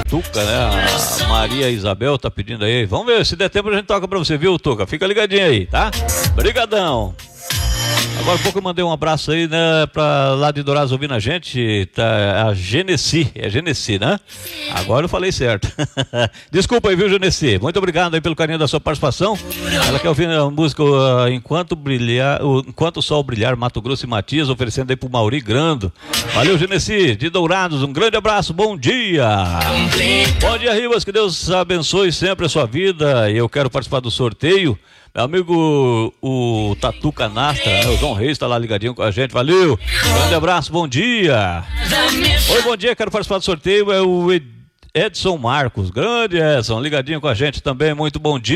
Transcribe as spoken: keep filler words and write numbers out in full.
Tuca, né? A Maria Isabel tá pedindo aí. Vamos ver, se der tempo a gente toca pra você, viu, Tuca? Fica ligadinho aí, tá? Brigadão. Agora há pouco eu mandei um abraço aí, né, pra lá de Dourados ouvindo a gente, tá, a Genesi, é Genesi, né? Agora eu falei certo. Desculpa aí, viu, Genesi? Muito obrigado aí pelo carinho da sua participação. Ela quer ouvir a música uh, Enquanto Brilhar, uh, Enquanto o Sol Brilhar, Mato Grosso e Matias, oferecendo aí pro Mauri Grando. Valeu, Genesi, de Dourados, um grande abraço, bom dia. Bom dia, Ribas, que Deus abençoe sempre a sua vida. Eu quero participar do sorteio. Meu amigo, o Tatu Canastra, né? O João Reis está lá ligadinho com a gente, valeu, grande abraço, bom dia. Oi, bom dia, quero participar do sorteio, é o Edson Marcos, grande Edson, ligadinho com a gente também, muito bom dia.